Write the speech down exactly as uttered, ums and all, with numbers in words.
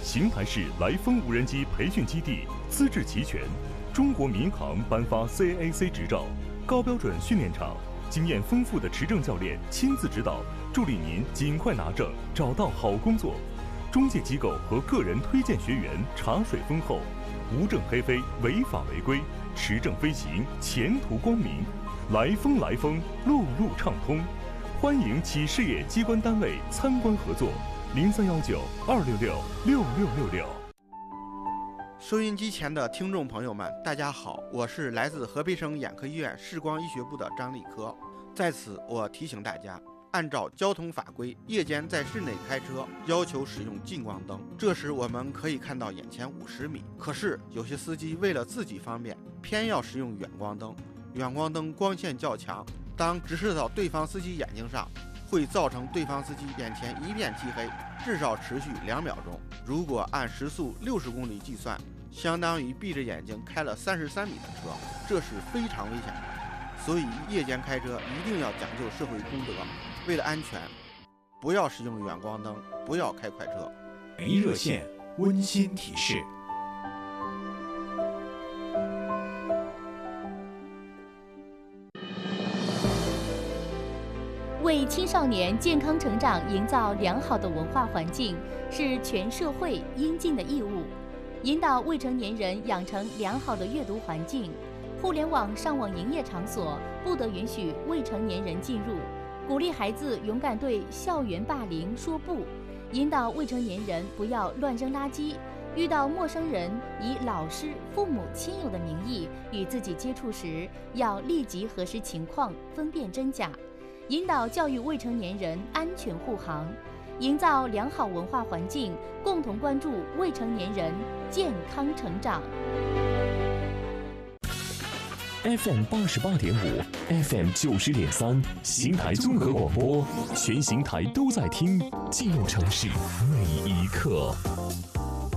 邢台市来风无人机培训基地资质齐全，中国民航颁发 C A A C 执照，高标准训练场，经验丰富的持证教练亲自指导，助力您尽快拿证，找到好工作。中介机构和个人推荐学员茶水丰厚，无证黑飞，违法违规，持证飞行，前途光明。来风来风，路路畅通。欢迎企事业机关单位参观合作，零三幺九二六六六六六六。 收音机前的听众朋友们，大家好，我是来自河北省眼科医院视光医学部的张立科。在此，我提醒大家，按照交通法规，夜间在室内开车要求使用近光灯，这时我们可以看到眼前五十米。可是有些司机为了自己方便，偏要使用远光灯。远光灯光线较强，当直射到对方司机眼睛上，会造成对方司机眼前一片漆黑，至少持续两秒钟。如果按时速六十公里计算，相当于闭着眼睛开了三十三米的车，这是非常危险的。所以夜间开车一定要讲究社会公德，为了安全，不要使用远光灯，不要开快车。 没热线温馨提示。 为青少年健康成长营造良好的文化环境，是全社会应尽的义务。引导未成年人养成良好的阅读环境，互联网上网营业场所不得允许未成年人进入。鼓励孩子勇敢对校园霸凌说不，引导未成年人不要乱扔垃圾。遇到陌生人以老师、父母、亲友的名义与自己接触时，要立即核实情况，分辨真假。引导教育未成年人安全护航，营造良好文化环境，共同关注未成年人健康成长。 F M 八十八点五 ，F M 九十点三，邢台综合广播，全邢台都在听，记录城市每一刻。